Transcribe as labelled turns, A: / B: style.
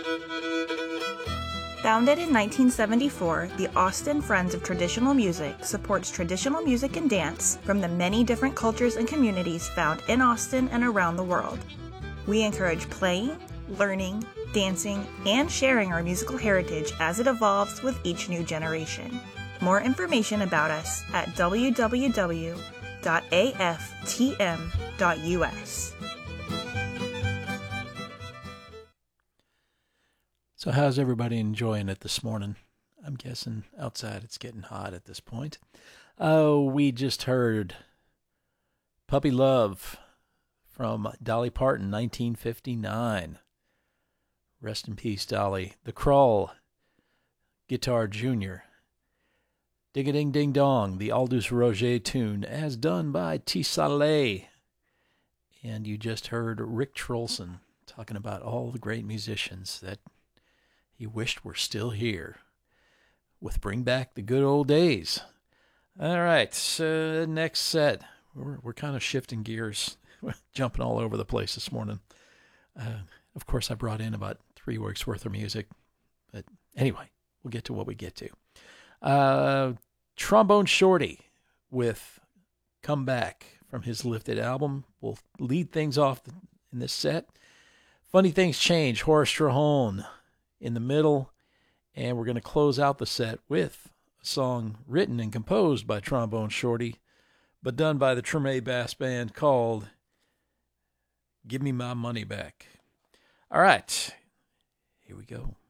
A: Founded in 1974, the Austin Friends of Traditional Music supports traditional music and dance from the many different cultures and communities found in Austin and around the world. We encourage playing, learning, dancing, and sharing our musical heritage as it evolves with each new generation. More information about us at www.aftm.us.
B: So how's everybody enjoying it this morning? I'm guessing outside it's getting hot at this point. Oh, we just heard Puppy Love from Dolly Parton, 1959. Rest in peace, Dolly. The Crawl, Guitar Jr. Dig-a-ding-ding-dong, the Aldous Roger tune, as done by T. Saleh. And you just heard Rick Trolson talking about all the great musicians that he wished were still here with Bring Back the Good Old Days. All right, so next set. We're kind of shifting gears, jumping all over the place this morning. Of course, I brought in about 3 weeks worth of music, but anyway, we'll get to what we get to. Trombone Shorty with Come Back from his Lifted album will lead things off in this set. Funny Things Change, Horace Strachan in the middle, and we're going to close out the set with a song written and composed by Trombone Shorty, but done by the Treme Bass Band, called Give Me My Money Back. All right, here we go.